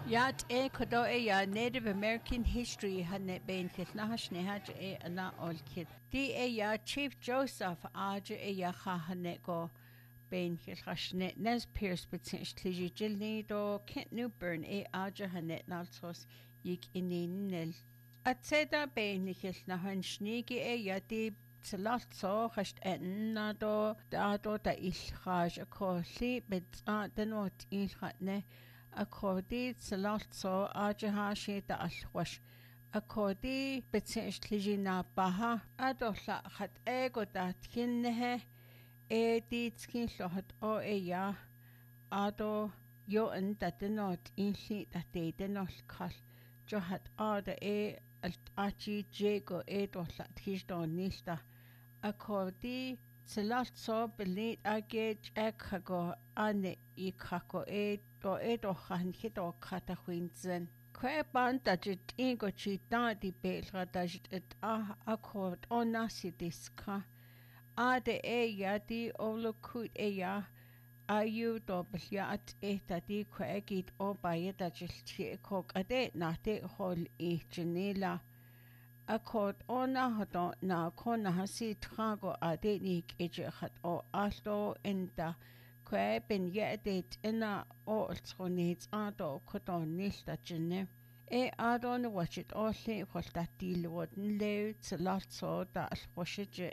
Yat kodo ya Native American history hanet bein kitnahash nehaj ana olkit. Di ya Chief Joseph aja ya hanet go bein kitnashnet nes Pierce bitsinch tliji jilni do Kent Newburn aja hanet nalsos yik ininel. Atseda bein kitnahan shnigi ya di Tsalalt so hasht na do da ilhaj a kohli bit den wat ilhatne accordí tsalalt so ajaha she da alwash accordí bitsinch tliji na baha adolla khat ego da tkinnehe di tskin lohat o ya ado yo en da denot inli da de denol kal johat ada achi jego dolla tkish nilta accordí tsalalt so belit agej ekhago ane ikako do han hito kata huinzen. Kwe banda jit ingo chi di belra da jit akord ona si diska. Ade ya di olukut ya ayu do belya at da di kwe git o baye da jit kok ade nate hol janela. Akord ona hato na kona hasi trago ade nik hat o alto enda kwe ben yedet ina o altronit ado kodon nilta jene. Adon wachit olli holta dilwoden lew tsalatso da alwashije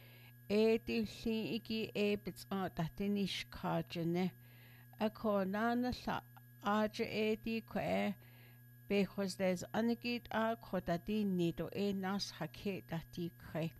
dilli iki bits datinish ka jene. Akonana la aja di kwe because there's anigit kodadi nido nas hake dati kwe.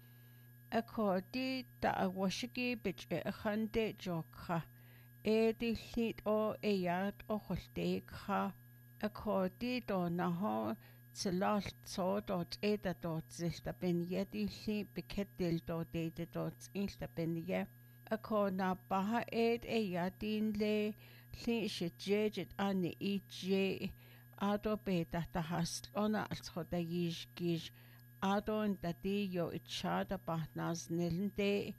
Akodi da washigi bich hande jokha. Di lit o yad o holte kha. Akodi do naho tsalalt so dot da dot zilta ben yedi li beketil dot dot insta ben ye. Akona baha yadin le li shijejit ane ije. Ado beta tahast ona alschoda gish ado dati yo itchada bahnas nilende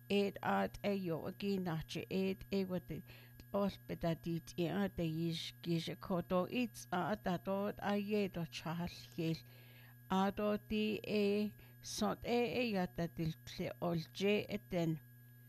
ad yo aginache wati ospedadit de gish kodo it's adadot ayedo chahal ado di sot yatadil tle olje eten.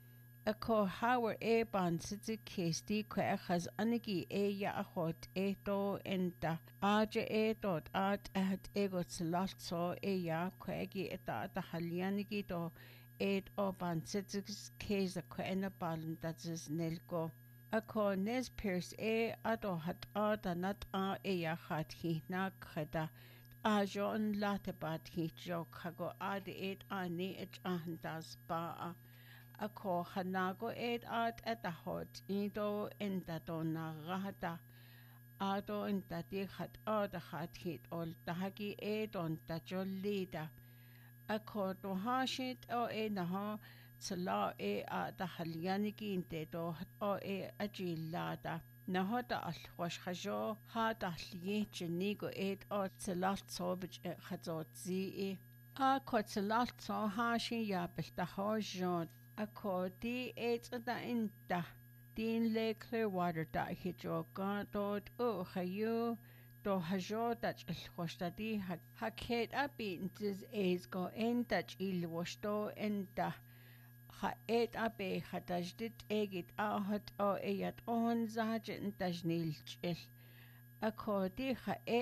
Ako hawar ban sitsi kesti kwe achaz anigi ya ahot do enta aja dot at ego tsalalt so ya kwegi da halyanigi do o ban sitsi kesa kwe ena balan datzis nelgo. Ako nes Pierce ado hat da nat ya hat hi na khada ajo en late bat hi jo kago ade ani ahandas ba Ako hanago at a hot ido enta dona rahata ado enta di hat ada hat hit ol dahagi don da jolida. Ako do hashit o naho tsala da halyaniki inte do o ajilada. Naho da alwash hajo ha da lichenigo o tsalalt sobich hazot zi Ako tsalalt so hashin yapel da hojon. Accordí da inta din le Clearwater da hijoga dot hayu do hajo dach ilwashtadi haket abintis go entach ilwashto enta ha abe hadajdit egit ahat o eyat on zajen tajnilchil. Accordí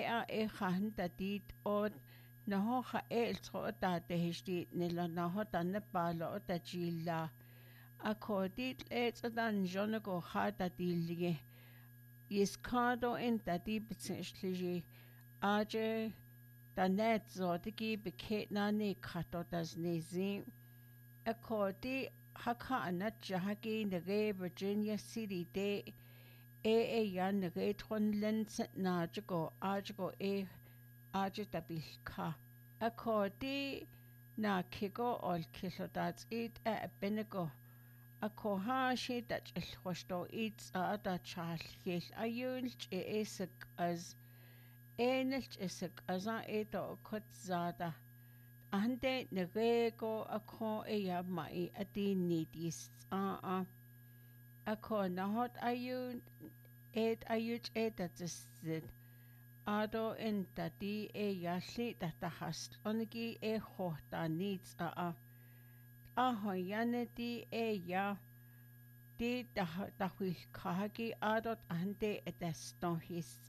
hanta dit od Naho tro da hishti nila naho ne balo da jilla. Accordit dan jonago hada dilye. Yiskado in da di bitsinch aje da net zodigi biket na ne kato das nezi. Accordi haka anat jahagi nage Virginia City de yan nage tronlen na jago ajago aja bilka. Accordí na kigo ol kilodats benego. Ako hashi dach ilwashto da chalhil ayulch isik az enilch isik aza do kutzada. Ande negego ako ya mai adinidis Ako nahot ayun ayuch that's ado enta di yalli tahast onigi hohta needs ahoyane di ya di dahwil kahagi adot ante etestohis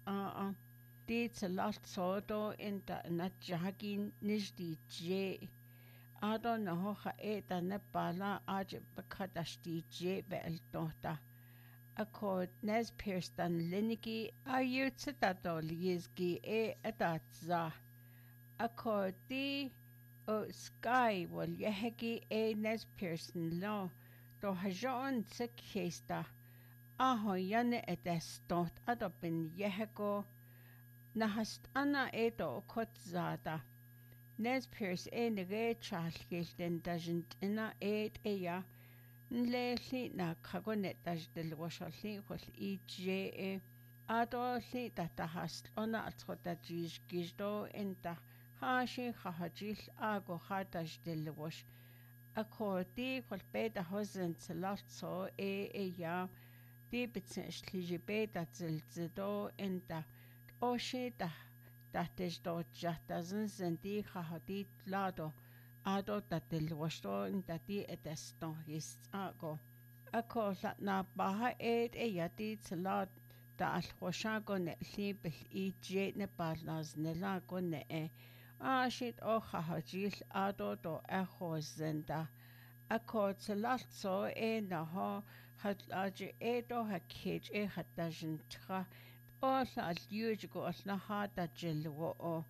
di tsalalt sodo enta natjahagi nijdi je ado nahoha nepala aj bakadashti je beeltohta Accord Nez Pierce dan Linigi Ayutsatato Lizgi Adatza Accord di o Sky wal Yehegi Nez Pearson Law do Hajon Sekesta Aho Yane Edestot Adopin Yehego Nahast Anna Edo Kotzada Nez Pierce Nege Chalkilden Dajent Ina Eya Nleli na kagonet del washalli wal EJ adolli tatahast ona atskota gizdo enta hashi hahajil ago hatash del wash akoti wal beta hosen tsalso ya di bitsenshli beta tsilzido enta oshi tatesh do jatazin zendi hahadit lado ado tatil wasto intati etesto his ago ako na baha yati tlat ta al washago ne libel ej ne parnas ne lago ne shit o hajil ado do echo zenda ako tlat so na ha hat aje do hakej hatajin tra o al yugo al na hata jelwo o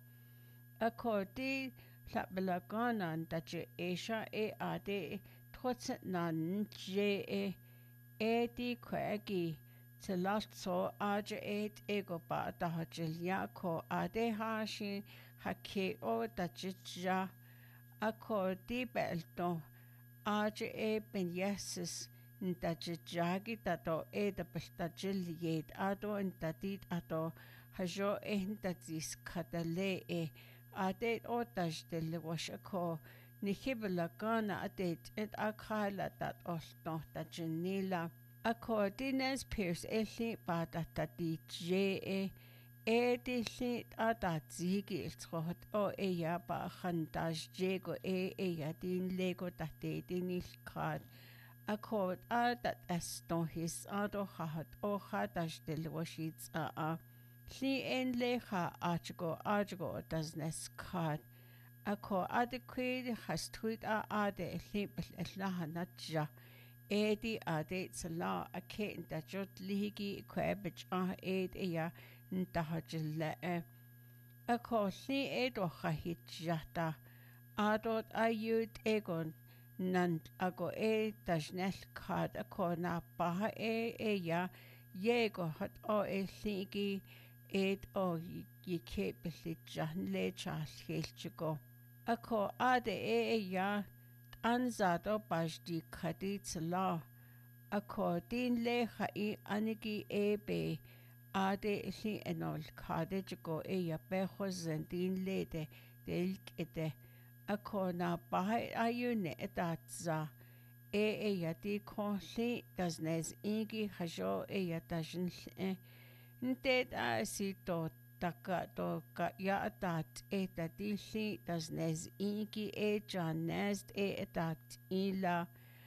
ako di Labelagana daje Asia ade trots nan je di kwagi tlat so aje ego ba da hajilia ko ade hashi hake o dajja ako di belto aje ben yeses ndajjagi tato da beltajiliet ado ndadit ado hajo ndadis kadale Adet otash del washako nihibla gana adet et akhala dat osno dat genila ako Nez Pierce elli bada tati je edilli adat zigi iltrot o ya ba khandash jego ya din lego tate din ilkad ako adat esto his ado khat o khadash del washits Li lecha ajago das nes card. Ako adequate has tweet ade libel lahanatja. Edi ade sala a kate that jot ligi quebich ya ntahajilla. Ako li edo hahitjata. Adot ayud egon nant ago dasnel card ako na baha ya yego hat o ligi o ye keepli le chalchgo. Ako ade ya anzado bajdi kadit la. Ako din le hai anigi be ade li enol kadejgo ya beho zendin lede delk ede. Ako na bahai ayune edatza. Ya di konli dasnez ingi hajo ya dajn Nted si to taka to ya atat etadili das nes inki janest etat ila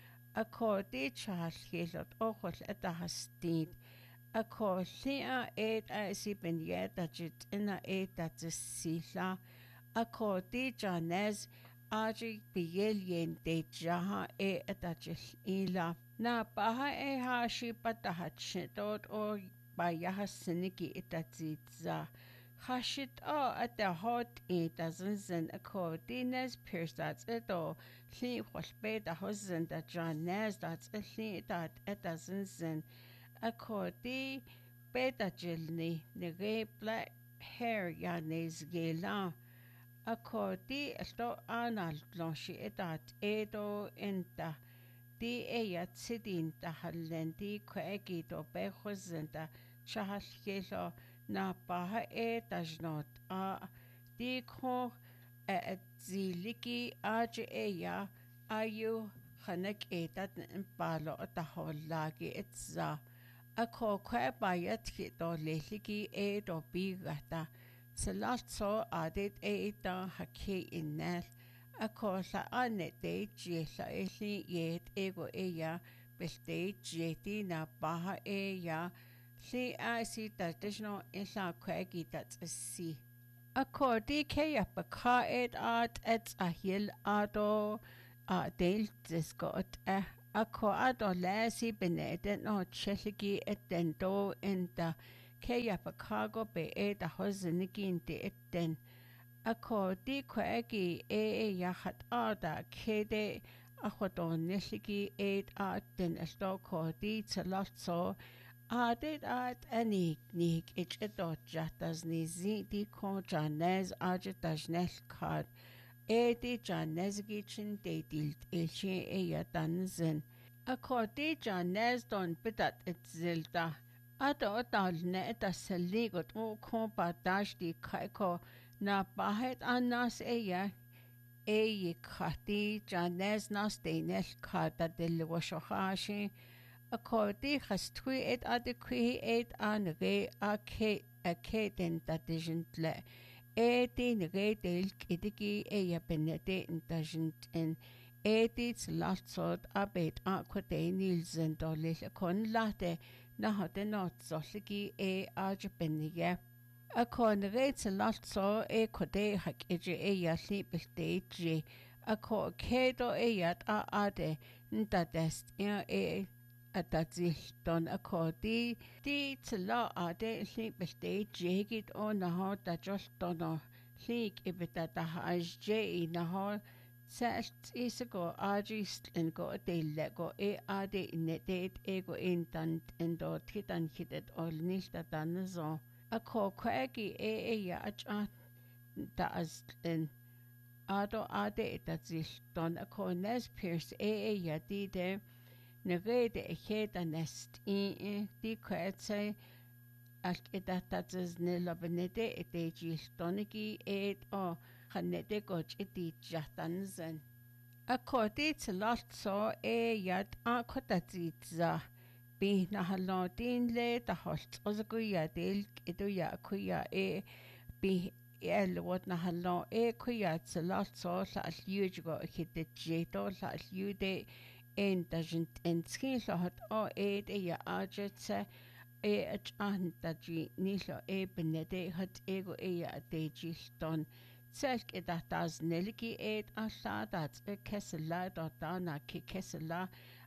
ako de chalhilot ochol etahastid ako lia si ben yetachit ina etat sila ako de janes aji bielien de jaha etachil ila na paha hashi patahachidot o Bayaha Siniki itatza. Hashit at the hot doesn't accord Nez Pierce that's it all. He was paid a husband that John Nez that's a thing that it doesn't accord the beta jilni, the black hair yanes gela. Accord the sto anal loshi etat edo enta. Di yat sidin ta hallendi kwegi do behozenda chahashkelo na baha tajnot di ko ziliki ya ayu khanek etat palo ta hollagi etza ako kwa bayat ki do leliki do bigata Salatso added a da haki in net. A cosa anet de jela eli yet ego ea beste jeti na baha ea. See, I see that there's no inside quaggy that's a sea. A cordi kea baka et a hill ado a del discot a co ado lasi beneden no cheligi et dendo in the kea bakago be a hoseniki in the et den. A cordi quaggy yahat ada kede a hodon nishigi a den a sto cordi to lot so. Added at anig ich edot jatas ni zi di kon janez ajetas nel card. Edi janez gichin de dilt ilchi eya danzen. A cordi janez don bidat et zilda. Ado dal ne da seligot o kon badash di kaiko na bahet anas eya. Eyi khati janez nas de nel card de lwashohashi. A cordi has tweeted at the an re a den that isn't le. Din re del kidigi a benete in dagent in edits lots of a bit aquade nilsen dolly con latte na had not zolligi arch benige. A con rates a lot so code hack a sleep stage. A co kedo yat ade dest a don a cordi di tla ade sleep beste jegit on na ha da just dono sleek ibita da haj j na ha selt is go argist and go de lego ade in det ego in dan en do titan hitet all nicht da dann so a ko kwagi ja da as en ado ade dat sich don a ko nes pierce ja di de Nerede echeda nest di kwetse alk edatas nela benede eteji stonigi o hanede goch eti jatanzen. Akoti lot so yad akotatza bi na halodin le da holt ozaguya del edoya kuya bi what na halon kuya lot so la aljugo hit jeto la aljude en dagent en skilo hat ja ajetse daji nilo benede hat ego ja deji ston selk edatas nelgi alla dat kessela dana ki kessela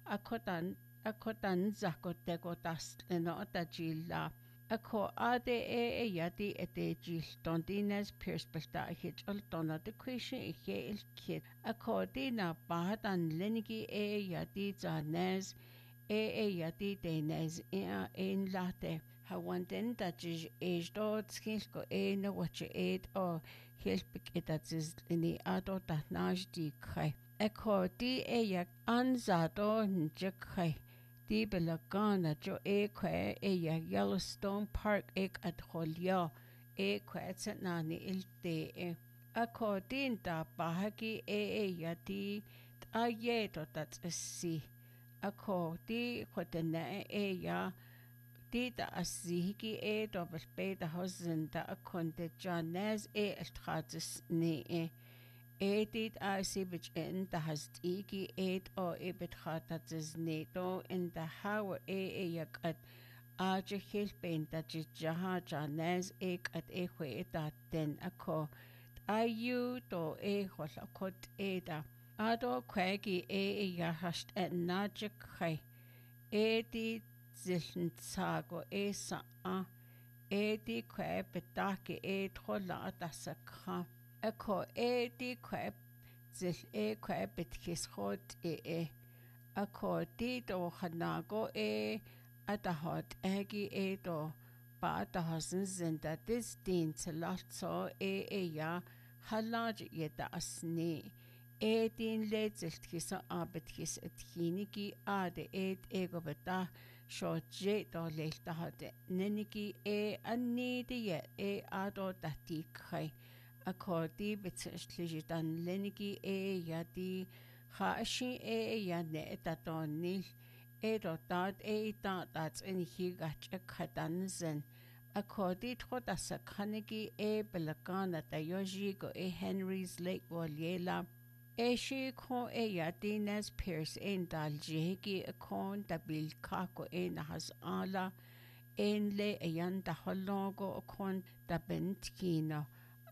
akotan zakotego das no daji la Ako ade yadi edeji stondines perspecta hit altona de kwishe il kit. Ako dina bahadan lenigi yadi zanez yadi denez in late. Hawanden dat is dort skilko na watche o hilpik edatis ini ado dat naj di khay. Ako di yak anzado njekhay. Di belagana jo kwe Yellowstone Park at holya kwe tsanani ilte ako din da bahagi ya di ayeto dat si ako di khodena ya di da asihiki dobel be da hosen da akonde janez altratis ne Edit Sibich in the Hastiki o Ibit Hatatis Neto in the How Yakat Aja Hilpin that Jaha Janez at Eque that den a co. Ayu do Holakot Eda Ado Quaggy Yahast at Najak Edi Ziln Sago Sa Edi Quebetaki Hola Dasaka. Ako di kweb zil kweb bitkis hot ako di do hanago atahot egi do ba da hasen zinda dis din tlatso ya halaj yeda asni din lezelt kisa abetkis ethinigi ade ego beta sho je do lelta hade nenigi anni de ado dati khai Akkordi bitslijitan lenigi yadi hashi yane datonil edotat dat in higach kadanzen Ako di trota sa kanigi belakana tayoji go Henry's Lake Waliela. She ko Yadines Pierce daljegi akon dabil kako nahas ala le ayan daholongo akon dabentkino.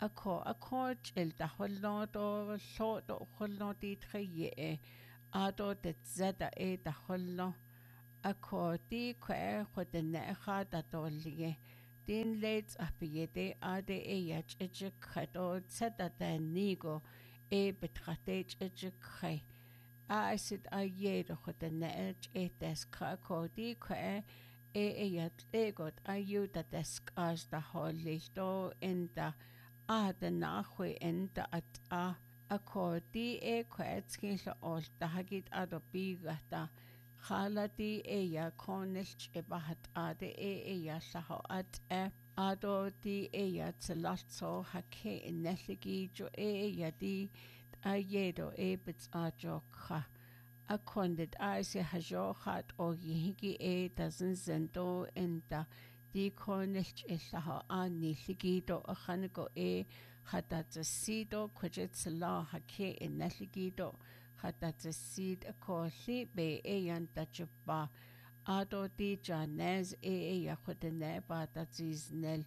Ako il daholongo soto holno di treye ado det zeda daholno. Ako di kwe khodenecha dadolie. Din leeds apiede ade yach ejekado zeda nigo. Betrachtet kre. Asid ayedo khodenet des kakodi kre yat legot ayuda desk as da holisto enda the nachwe enda at akodi kwetskil ol dahagit adobigata khalati ya konelch ebahat ade ya saho at ado di yat salatso hake nethigi jo yadi ayedo bits ajo kha akondit se hajo hat o yigi doesn't zendo enda di konelch saho ani ligido akhango hatat sido kwajet sala hake nethgido hatat sid akoli be yan tachuba ado di janez yakhodene bataziznel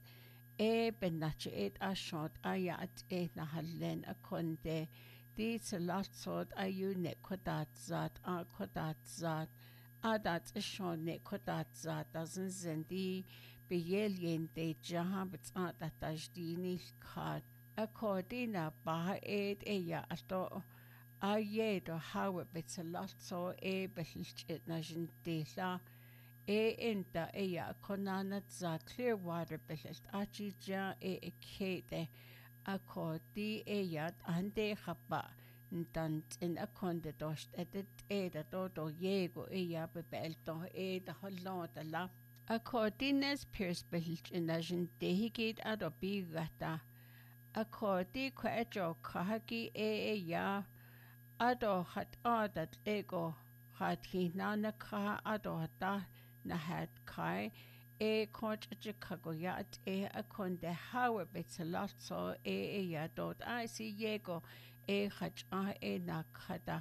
benache ashot ayat nahalen akonde di salatsot ayune kodat zat kodat zat adat shone kodat zat doesn't zendi beyelien de jahab tsata tajdini khat akodina ba ya ato ayedo hawe betsalatso belchit najintela enta ya konana za Clearwater belest achija kete akodi ya ande khapa ntant in akonde dost edet todo yego ya bebelto da hollota la akordines Pierce belch in najintehigit adobigata akodi kwajo kahagi ya ado hat adat ego hat hinana ka ado hata na hat kai coach Chicago yat akonde hawe betsalatso ya dot si yego hat na kada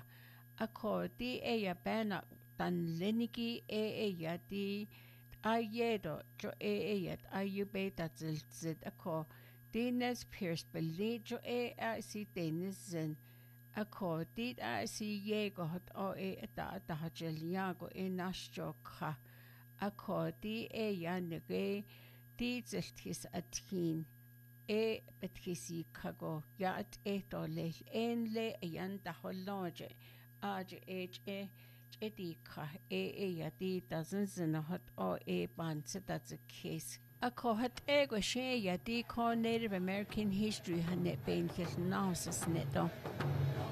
akodi ya bena tan leniki ya di ayedo jo yat ayube dat zit ako Dines Pierce belijo si Dines zen ako dit si yego hat da hajeliago nasjo kha ako di ya nege di zeltis atin betkisi kago yat le enle yan da holoje aj edi kha ya di doesn't zin hat ban that's a case ako hat ego she ya di ko Native American history hanet ben kis nausis neto